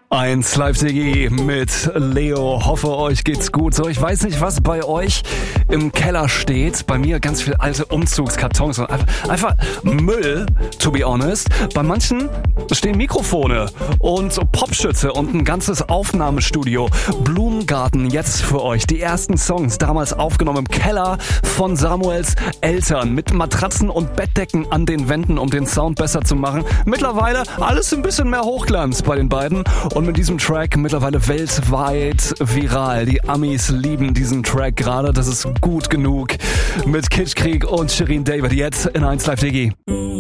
1 Live Digi mit Leo. Hoffe, euch geht's gut. So, ich weiß nicht, was bei euch im Keller steht. Bei mir ganz viel alte Umzugskartons und einfach Müll, to be honest. Bei manchen stehen Mikrofone und Popschütze und ein ganzes Aufnahmestudio. Blumengarten jetzt für euch. Die ersten Songs damals aufgenommen im Keller von Samuels Eltern mit Matratzen und Bettdecken an den Wänden, um den Sound besser zu machen. Mittlerweile alles ein bisschen mehr Hochglanz bei den beiden. Und mit diesem Track mittlerweile weltweit viral. Die Amis lieben diesen Track gerade. Das ist gut genug. Mit Kitschkrieg und Shirin David jetzt in 1 Live Digi.